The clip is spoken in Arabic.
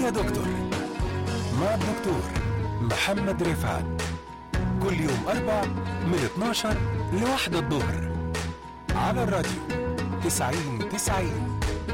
يا دكتور مع الدكتور محمد رفعت، كل يوم 4 من 12 ل1 الظهر على الراديو 90-90.